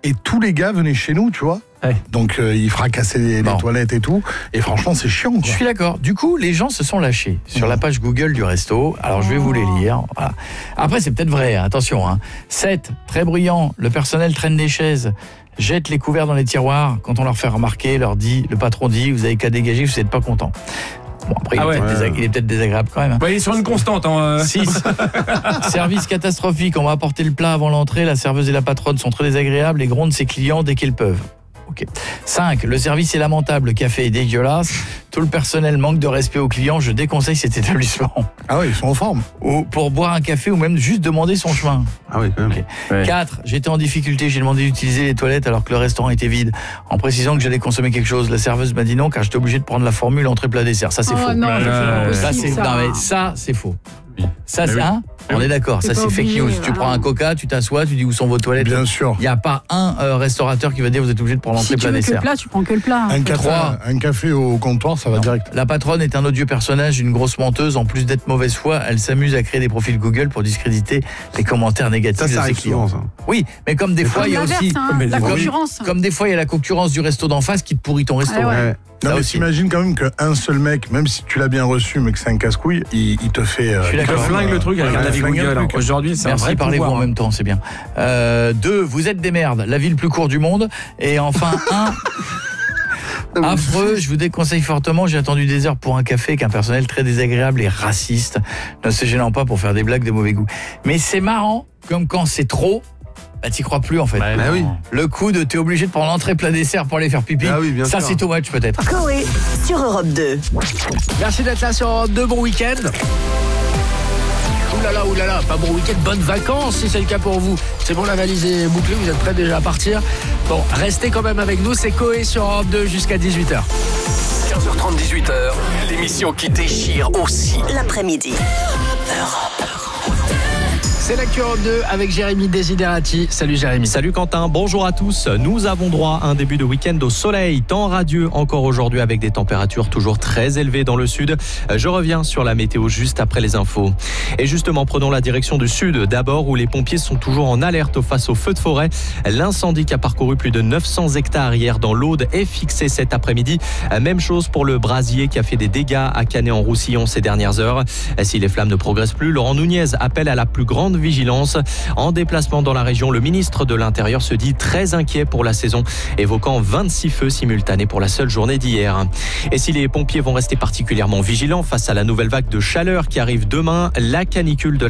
Et tous les gars venaient chez nous, tu vois. Ouais. Donc ils fracassaient les toilettes et tout. Et franchement, c'est chiant, quoi. Je suis d'accord. Du coup, les gens se sont lâchés sur la page Google du resto. Alors, je vais vous les lire. Voilà. Après, c'est peut-être vrai, attention. 7, très bruyant, le personnel traîne des chaises, jette les couverts dans les tiroirs. Quand on leur fait remarquer, le patron dit, vous avez qu'à dégager, vous n'êtes pas content. Bon, après, il est peut-être désagréable quand même. Ouais, il est sur une constante. 6. Service catastrophique. On va apporter le plat avant l'entrée. La serveuse et la patronne sont très désagréables et grondent ses clients dès qu'ils peuvent. Okay. 5. Le service est lamentable. Le café est dégueulasse. Tout le personnel manque de respect aux clients. Je déconseille cet établissement. Ah oui, ils sont en forme. Ou pour boire un café ou même juste demander son chemin. Ah oui, quand même. Okay. Ouais. 4. J'étais en difficulté. J'ai demandé d'utiliser les toilettes alors que le restaurant était vide. En précisant que j'allais consommer quelque chose. La serveuse m'a dit non car j'étais obligé de prendre la formule entrée plat dessert. Ça, c'est faux. Non, ça, c'est faux. Ça, c'est on est d'accord, ça c'est fake news. Voilà. Tu prends un coca, tu t'assois, tu dis où sont vos toilettes. Bien sûr. Il n'y a pas un restaurateur qui va dire vous êtes obligé de prendre l'entrée plat dessert. Si tu veux que le plat, tu prends que le plat. Un café au comptoir, ça va direct. La patronne est un odieux personnage, une grosse menteuse. En plus d'être mauvaise foi, elle s'amuse à créer des profils Google pour discréditer les commentaires négatifs de ses clients. Souvent, ça. Oui, mais comme des fois il y a aussi la concurrence. Comme des fois il y a la concurrence du resto d'en face qui te pourrit ton resto. Ouais. Non, mais t'imagines quand même qu'un seul mec, même si tu l'as bien reçu, mais que c'est un casse-couille, il te fait... Il te flingue le truc avec un avis Google. Aujourd'hui, c'est un vrai pouvoir. Merci, parlez-vous en même temps, c'est bien. 2, vous êtes des merdes, la vie le plus court du monde. Et enfin, 1... affreux, je vous déconseille fortement, j'ai attendu des heures pour un café qu'un personnel très désagréable et raciste, ne se gênant pas pour faire des blagues de mauvais goût. Mais c'est marrant, comme quand c'est trop, t'y crois plus en fait. Oui. Le coup de t'es obligé de prendre l'entrée plat dessert pour aller faire pipi, ça c'est too much peut-être. Coé sur Europe 2. Merci d'être là sur Europe 2, bon week-end. Oulala, pas bon week-end, bonnes vacances si c'est le cas pour vous. C'est bon, la valise est bouclée, vous êtes prêts déjà à partir. Bon, restez quand même avec nous, c'est Coé sur Europe 2 jusqu'à 18h. 15h30, 18h, l'émission qui déchire aussi l'après-midi. C'est l'actu Europe 2 avec Jérémy Desiderati. Salut Jérémy. Salut Quentin, bonjour à tous. Nous avons droit à un début de week-end au soleil, temps radieux encore aujourd'hui avec des températures toujours très élevées dans le sud. Je reviens sur la météo juste après les infos. Et justement, prenons la direction du sud d'abord où les pompiers sont toujours en alerte face aux feux de forêt. L'incendie qui a parcouru plus de 900 hectares hier dans l'Aude est fixé cet après-midi. Même chose pour le brasier qui a fait des dégâts à Canet-en-Roussillon ces dernières heures. Si les flammes ne progressent plus, Laurent Nunez appelle à la plus grande vigilance. En déplacement dans la région, le ministre de l'Intérieur se dit très inquiet pour la saison, évoquant 26 feux simultanés pour la seule journée d'hier. Et si les pompiers vont rester particulièrement vigilants face à la nouvelle vague de chaleur qui arrive demain, la canicule de la